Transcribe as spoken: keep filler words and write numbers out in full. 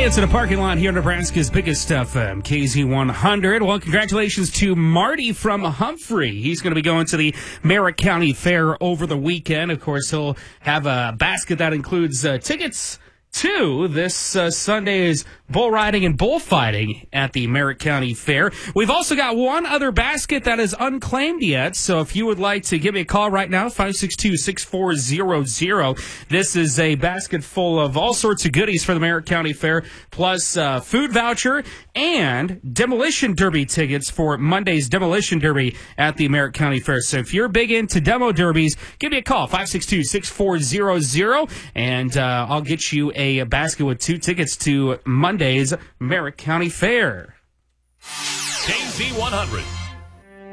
It's in a parking lot here in Nebraska's biggest F M, K Z one hundred. Well, congratulations to Marty from Humphrey. He's going to be going to the Merritt County Fair over the weekend. Of course, he'll have a basket that includes uh, tickets to this uh, Sunday's bull riding and bullfighting at the Merritt County Fair. We've also got one other basket that is unclaimed yet, so if you would like to give me a call right now, five six two, six four zero zero. This is a basket full of all sorts of goodies for the Merritt County Fair, plus uh, food voucher and Demolition Derby tickets for Monday's Demolition Derby at the Merritt County Fair. So if you're big into demo derbies, give me a call, five six two, six four zero zero, and uh, I'll get you a a basket with two tickets to Monday's Merritt County Fair. K Z one hundred.